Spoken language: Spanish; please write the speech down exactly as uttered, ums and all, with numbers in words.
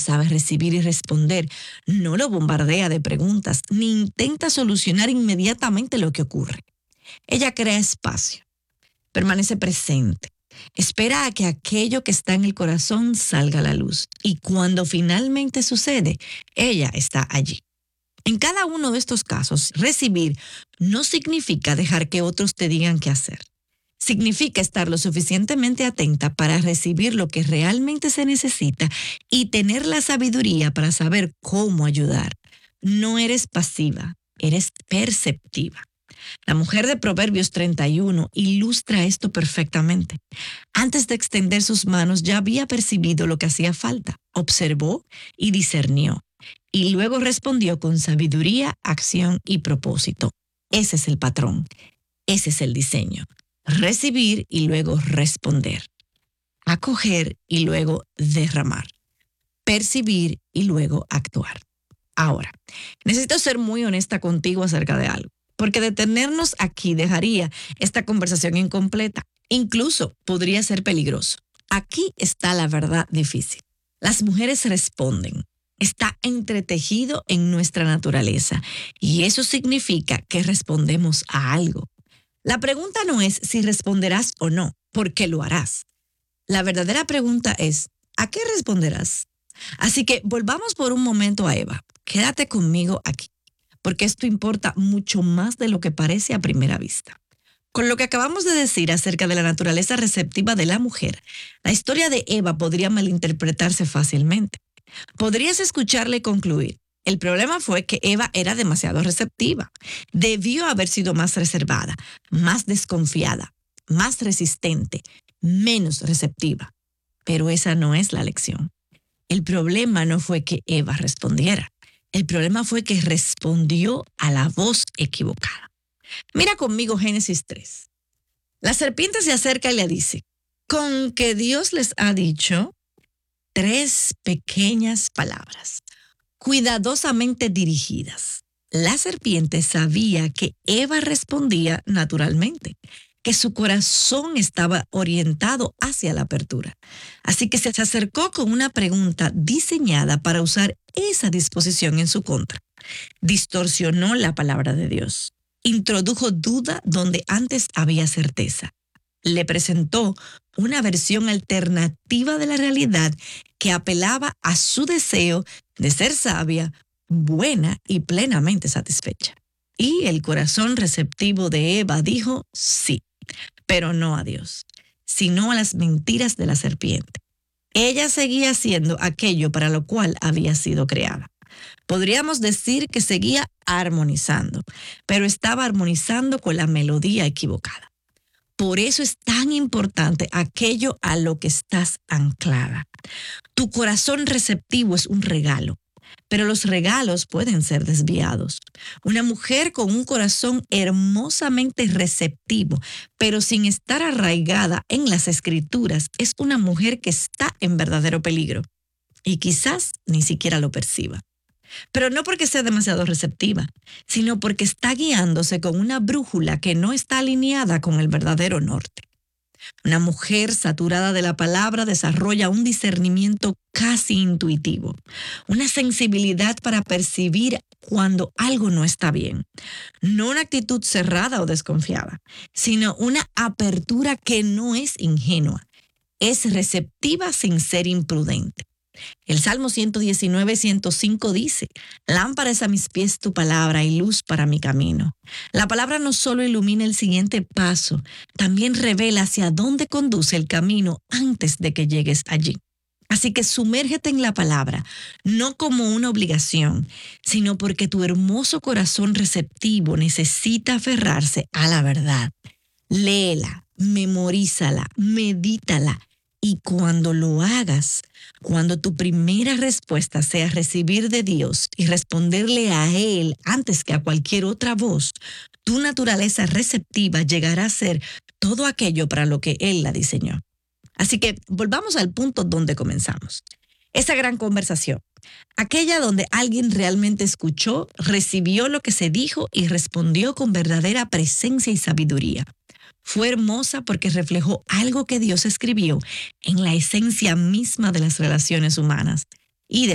sabe recibir y responder, no lo bombardea de preguntas, ni intenta solucionar inmediatamente lo que ocurre. Ella crea espacio, permanece presente, espera a que aquello que está en el corazón salga a la luz. Y cuando finalmente sucede, ella está allí. En cada uno de estos casos, recibir no significa dejar que otros te digan qué hacer. Significa estar lo suficientemente atenta para recibir lo que realmente se necesita y tener la sabiduría para saber cómo ayudar. No eres pasiva, eres perceptiva. La mujer de Proverbios treinta y uno ilustra esto perfectamente. Antes de extender sus manos ya había percibido lo que hacía falta, observó y discernió. Y luego respondió con sabiduría, acción y propósito. Ese es el patrón, ese es el diseño. Recibir y luego responder. Acoger y luego derramar. Percibir y luego actuar. Ahora, necesito ser muy honesta contigo acerca de algo, porque detenernos aquí dejaría esta conversación incompleta. Incluso podría ser peligroso. Aquí está la verdad difícil. Las mujeres responden. Está entretejido en nuestra naturaleza y eso significa que respondemos a algo. La pregunta no es si responderás o no, porque lo harás. La verdadera pregunta es, ¿a qué responderás? Así que volvamos por un momento a Eva. Quédate conmigo aquí, porque esto importa mucho más de lo que parece a primera vista. Con lo que acabamos de decir acerca de la naturaleza receptiva de la mujer, la historia de Eva podría malinterpretarse fácilmente. Podrías escucharle concluir. El problema fue que Eva era demasiado receptiva. Debió haber sido más reservada, más desconfiada, más resistente, menos receptiva. Pero esa no es la lección. El problema no fue que Eva respondiera. El problema fue que respondió a la voz equivocada. Mira conmigo Génesis tres. La serpiente se acerca y le dice, con que Dios les ha dicho tres pequeñas palabras, cuidadosamente dirigidas. La serpiente sabía que Eva respondía naturalmente, que su corazón estaba orientado hacia la apertura. Así que se acercó con una pregunta diseñada para usar esa disposición en su contra. Distorsionó la palabra de Dios. Introdujo duda donde antes había certeza. Le presentó una versión alternativa de la realidad que apelaba a su deseo de ser sabia, buena y plenamente satisfecha. Y el corazón receptivo de Eva dijo sí, pero no a Dios, sino a las mentiras de la serpiente. Ella seguía haciendo aquello para lo cual había sido creada. Podríamos decir que seguía armonizando, pero estaba armonizando con la melodía equivocada. Por eso es tan importante aquello a lo que estás anclada. Tu corazón receptivo es un regalo, pero los regalos pueden ser desviados. Una mujer con un corazón hermosamente receptivo, pero sin estar arraigada en las escrituras, es una mujer que está en verdadero peligro y quizás ni siquiera lo perciba. Pero no porque sea demasiado receptiva, sino porque está guiándose con una brújula que no está alineada con el verdadero norte. Una mujer saturada de la palabra desarrolla un discernimiento casi intuitivo, una sensibilidad para percibir cuando algo no está bien. No una actitud cerrada o desconfiada, sino una apertura que no es ingenua, es receptiva sin ser imprudente. El Salmo ciento diecinueve, ciento cinco dice, lámpara es a mis pies tu palabra y luz para mi camino. La palabra no solo ilumina el siguiente paso, también revela hacia dónde conduce el camino antes de que llegues allí. Así que sumérgete en la palabra, no como una obligación, sino porque tu hermoso corazón receptivo necesita aferrarse a la verdad. Léela, memorízala, medítala. Y cuando lo hagas, cuando tu primera respuesta sea recibir de Dios y responderle a Él antes que a cualquier otra voz, tu naturaleza receptiva llegará a ser todo aquello para lo que Él la diseñó. Así que volvamos al punto donde comenzamos. Esa gran conversación, aquella donde alguien realmente escuchó, recibió lo que se dijo y respondió con verdadera presencia y sabiduría. Fue hermosa porque reflejó algo que Dios escribió en la esencia misma de las relaciones humanas y de